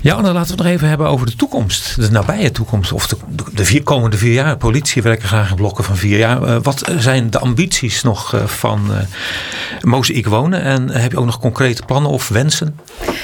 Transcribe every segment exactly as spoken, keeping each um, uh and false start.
Ja, en dan laten we het nog even hebben over de toekomst. De nabije toekomst. Of de, de vier, komende vier jaar. Politie werken graag in blokken van vier jaar. Uh, wat zijn de ambities nog uh, van uh, Mozaïek Wonen? En uh, heb je ook nog concrete plannen of wensen?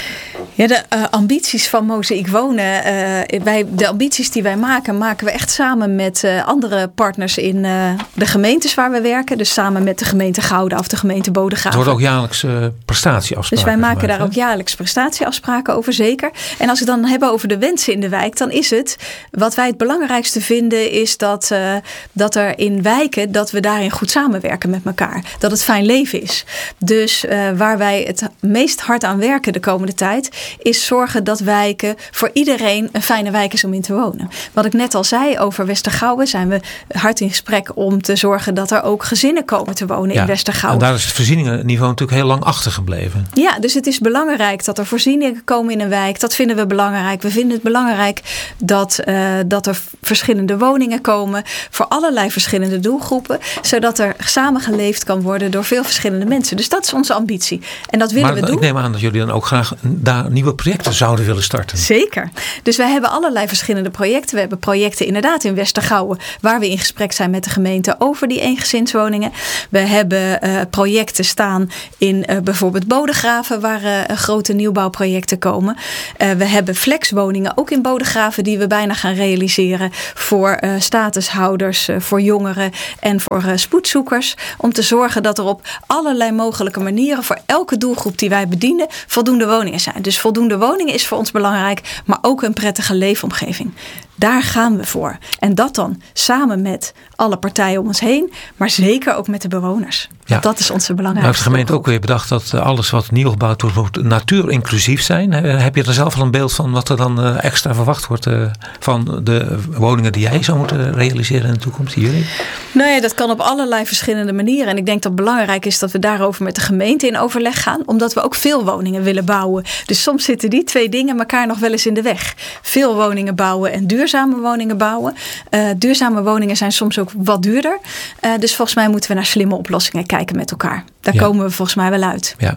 Ja, de uh, ambities van Mozaïek Wonen. Uh, wij, de ambities die wij maken, maken we echt samen met uh, andere partners in uh, de gemeentes waar we werken. Dus samen met de gemeente Gouda of de gemeente Bodegraven. Er worden ook jaarlijks uh, prestatieafspraken. Dus wij maken gemaakt, daar ook jaarlijks prestatieafspraken over, zeker. En als we dan hebben over de wensen in de wijk, dan is het, wat wij het belangrijkste vinden, is dat, uh, dat er in wijken, dat we daarin goed samenwerken met elkaar. Dat het fijn leven is. Dus uh, waar wij het meest hard aan werken de komende tijd, is zorgen dat wijken voor iedereen een fijne wijk is om in te wonen. Wat ik net al zei over Westergouwen, zijn we hard in gesprek om te zorgen dat er ook gezinnen komen te wonen ja, in Westergouwen. En daar is het voorzieningenniveau natuurlijk heel lang achtergebleven. Ja, dus het is belangrijk dat er voorzieningen komen in een wijk. Dat vinden we belangrijk. We vinden het belangrijk dat, uh, dat er verschillende woningen komen voor allerlei verschillende doelgroepen, zodat er samen geleefd kan worden door veel verschillende mensen. Dus dat is onze ambitie. En dat willen maar, we doen. Ik neem aan dat jullie dan ook graag daar nieuwe projecten zouden willen starten. Zeker. Dus wij hebben allerlei verschillende projecten. We hebben projecten inderdaad in Westergouwen, waar we in gesprek zijn met de gemeente over die eengezinswoningen. We hebben uh, projecten staan in uh, bijvoorbeeld Bodegraven, waar uh, grote nieuwbouwprojecten komen. Uh, we hebben flexwoningen ook in Bodegraven die we bijna gaan realiseren voor uh, statushouders, uh, voor jongeren en voor uh, spoedzoekers. Om te zorgen dat er op allerlei mogelijke manieren voor elke doelgroep die wij bedienen voldoende woningen zijn. Dus voldoende woningen is voor ons belangrijk, maar ook een prettige leefomgeving. Daar gaan we voor. En dat dan samen met alle partijen om ons heen, maar zeker ook met de bewoners. Ja. Dat is onze belangrijkste. Nou heeft de gemeente ook weer bedacht dat alles wat nieuw gebouwd wordt, moet natuurinclusief zijn. Heb je er zelf al een beeld van wat er dan extra verwacht wordt van de woningen die jij zou moeten realiseren in de toekomst, jullie? Nou ja, dat kan op allerlei verschillende manieren. En ik denk dat het belangrijk is dat we daarover met de gemeente in overleg gaan, omdat we ook veel woningen willen bouwen. Dus soms zitten die twee dingen elkaar nog wel eens in de weg. Veel woningen bouwen en duurzame woningen bouwen. Uh, duurzame woningen zijn soms ook wat duurder. Uh, dus volgens mij moeten we naar slimme oplossingen kijken met elkaar. Daar ja. komen we volgens mij wel uit. Ja.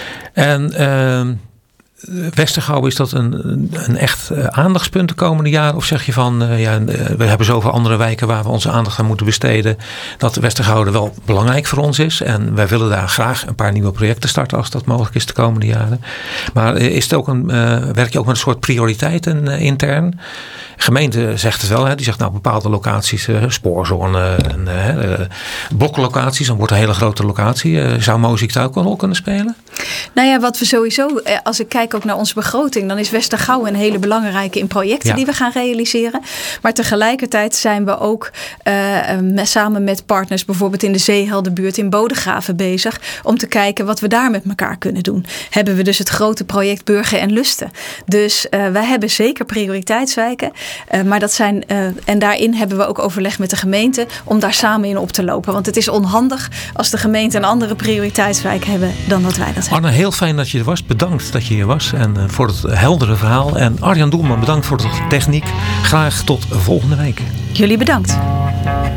En uh, Westergouwen, is dat een, een echt aandachtspunt de komende jaren? Of zeg je van, uh, ja, we hebben zoveel andere wijken waar we onze aandacht aan moeten besteden, dat Westergouwen wel belangrijk voor ons is. En wij willen daar graag een paar nieuwe projecten starten als dat mogelijk is de komende jaren. Maar is het ook een, uh, werk je ook met een soort prioriteiten uh, intern? De gemeente zegt het wel, hè, die zegt nou bepaalde locaties, uh, spoorzone, en, uh, bloklocaties, dan wordt een hele grote locatie. Uh, zou Mozaïek daar ook een rol kunnen spelen? Nou ja, wat we sowieso, als ik kijk ook naar onze begroting, dan is Westergouwen een hele belangrijke in projecten ja. die we gaan realiseren. Maar tegelijkertijd zijn we ook uh, met, samen met partners, bijvoorbeeld in de Zeeheldenbuurt in Bodegraven bezig, om te kijken wat we daar met elkaar kunnen doen. Hebben we dus het grote project Burgen en Lusten. Dus uh, wij hebben zeker prioriteitswijken. Uh, maar dat zijn, uh, en daarin hebben we ook overleg met de gemeente om daar samen in op te lopen. Want het is onhandig als de gemeente een andere prioriteitswijk hebben dan dat wij dat hebben. Arne, heel fijn dat je er was. Bedankt dat je hier was en uh, voor het heldere verhaal. En Arjan Doelman, bedankt voor de techniek. Graag tot volgende week. Jullie bedankt.